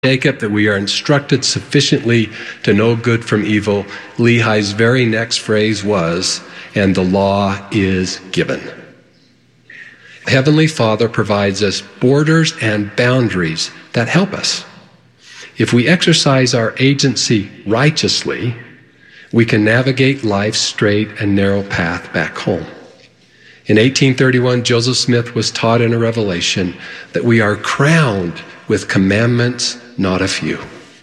Jacob that we are instructed sufficiently to know good from evil, Lehi's very next phrase was, and the law is given. Heavenly Father provides us borders and boundaries that help us. If we exercise our agency righteously, we can navigate life's straight and narrow path back home. In 1831, Joseph Smith was taught in a revelation that we are crowned with commandments, not a few.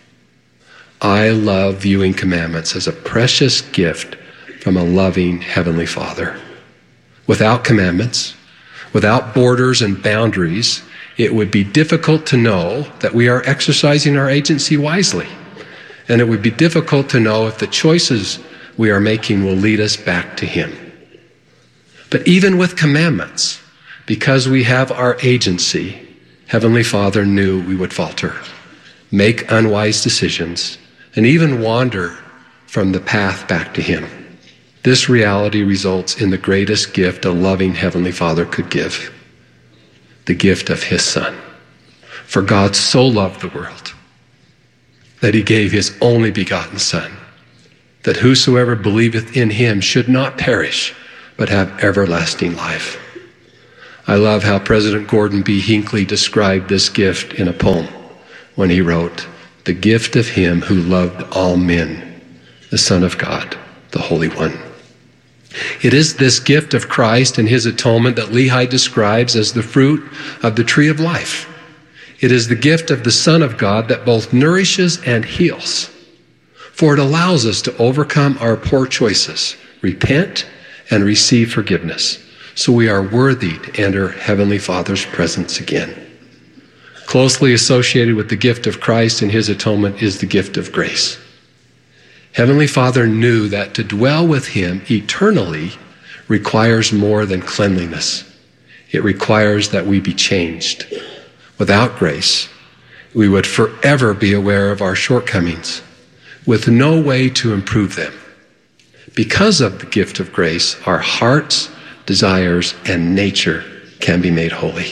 I love viewing commandments as a precious gift from a loving Heavenly Father. Without commandments, without borders and boundaries, it would be difficult to know that we are exercising our agency wisely. And it would be difficult to know if the choices we are making will lead us back to Him. But even with commandments, because we have our agency, Heavenly Father knew we would falter, make unwise decisions, and even wander from the path back to Him. This reality results in the greatest gift a loving Heavenly Father could give, the gift of His Son. For God so loved the world that He gave His only begotten Son, that whosoever believeth in Him should not perish, but have everlasting life. I love how President Gordon B. Hinckley described this gift in a poem when he wrote, "The gift of Him who loved all men, the Son of God, the Holy One." It is this gift of Christ and His atonement that Lehi describes as the fruit of the tree of life. It is the gift of the Son of God that both nourishes and heals, for it allows us to overcome our poor choices, repent, and receive forgiveness, so we are worthy to enter Heavenly Father's presence again. Closely associated with the gift of Christ and His atonement is the gift of grace. Heavenly Father knew that to dwell with Him eternally requires more than cleanliness. It requires that we be changed. Without grace, we would forever be aware of our shortcomings, with no way to improve them. Because of the gift of grace, our hearts, desires, and nature can be made holy.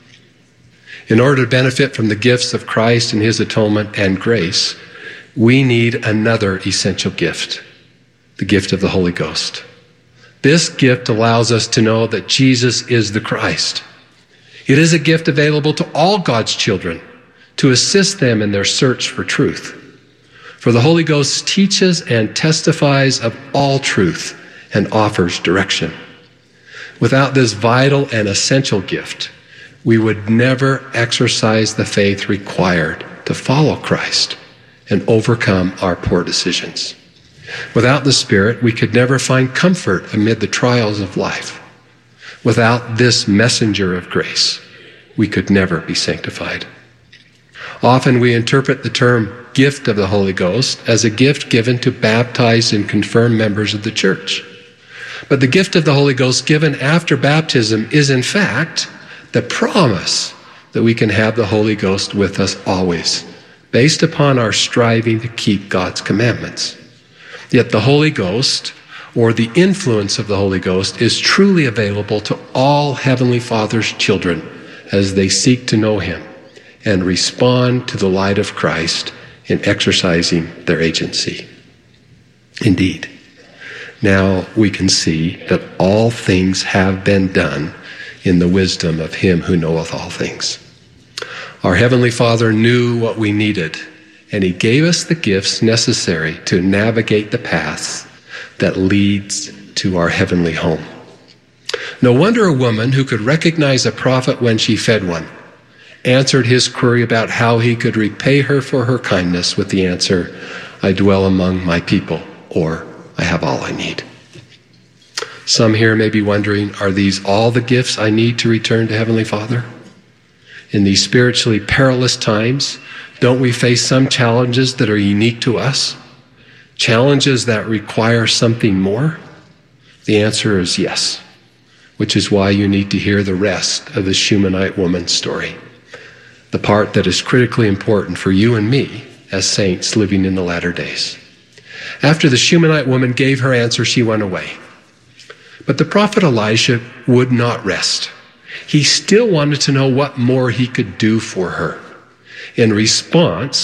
In order to benefit from the gifts of Christ and His atonement and grace, we need another essential gift, the gift of the Holy Ghost. This gift allows us to know that Jesus is the Christ. It is a gift available to all God's children to assist them in their search for truth. For the Holy Ghost teaches and testifies of all truth and offers direction. Without this vital and essential gift, we would never exercise the faith required to follow Christ and overcome our poor decisions. Without the Spirit, we could never find comfort amid the trials of life. Without this messenger of grace, we could never be sanctified. Often we interpret the term gift of the Holy Ghost as a gift given to baptized and confirmed members of the church. But the gift of the Holy Ghost given after baptism is in fact the promise that we can have the Holy Ghost with us always, based upon our striving to keep God's commandments. Yet the Holy Ghost, or the influence of the Holy Ghost, is truly available to all Heavenly Father's children as they seek to know Him and respond to the light of Christ in exercising their agency. Indeed, now we can see that all things have been done in the wisdom of Him who knoweth all things. Our Heavenly Father knew what we needed, and He gave us the gifts necessary to navigate the paths that leads to our heavenly home. No wonder a woman who could recognize a prophet when she fed one answered his query about how he could repay her for her kindness with the answer, "I dwell among my people," or "I have all I need." Some here may be wondering, are these all the gifts I need to return to Heavenly Father? In these spiritually perilous times, don't we face some challenges that are unique to us? Challenges that require something more? The answer is yes, which is why you need to hear the rest of the Shunammite woman's story, the part that is critically important for you and me as saints living in the latter days. After the Shunammite woman gave her answer, she went away. But the prophet Elisha would not rest. He still wanted to know what more he could do for her. In response,